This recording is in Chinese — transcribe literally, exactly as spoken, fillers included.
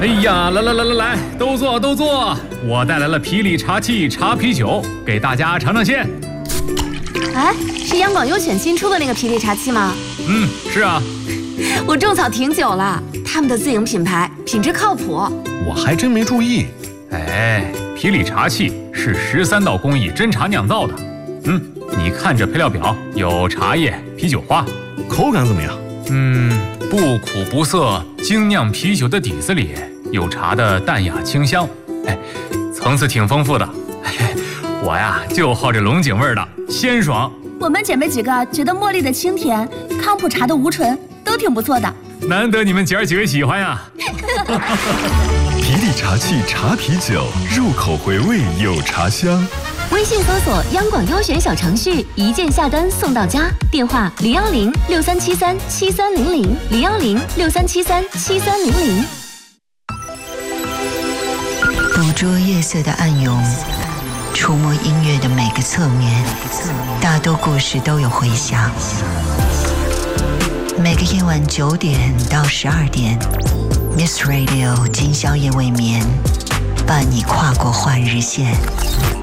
哎呀，来来来来来，都坐都坐！我带来了皮里茶气茶啤酒，给大家尝尝鲜。 哎，是央广优选新出的那个皮里茶气吗？ 嗯，是啊。 我种草挺久了，他们的自营品牌，品质靠谱。 我还真没注意。 哎，皮里茶气是十三道工艺真茶酿造的。嗯，你看这配料表，有茶叶、啤酒花， 口感怎么样？ 嗯，不苦不涩，精酿啤酒的底子里有茶的淡雅清香，哎，层次挺丰富的。哎，我呀就好这龙井味的，鲜爽。 我们姐妹几个觉得茉莉的清甜，康普茶的无醇都挺不错的。 难得你们姐儿几位喜欢呀！ 皮里茶气茶啤酒，入口回味有茶香。 微信搜索央广优选小程序，一键下单送到家。电话零幺零六三七三七三零零零幺零六三七三七三零零。 捕捉夜色的暗涌，触摸音乐的每个侧面，大多故事都有回响。每个夜晚九点到十二点 ，Miss Radio 今宵夜未眠，伴你跨过换日线。